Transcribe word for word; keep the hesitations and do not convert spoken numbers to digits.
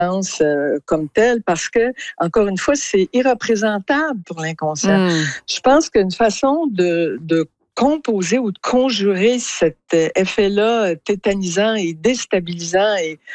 euh, comme telle, parce que, encore une fois, c'est irreprésentable pour l'inconscient. Mmh. Je pense qu'une façon de, de composer ou de conjurer cet effet-là tétanisant et déstabilisant et